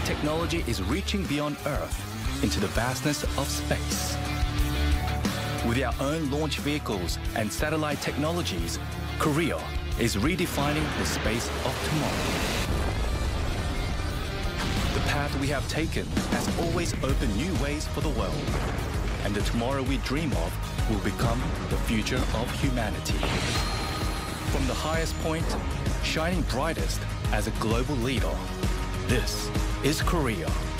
technology is reaching beyond Earth into the vastness of space. With our own launch vehicles and satellite technologies, Korea is redefining the space of tomorrow. The path we have taken has always opened new ways for the world, and the tomorrow we dream of will become the future of humanity. From the highest point, shining brightest as a global leader, this is Korea.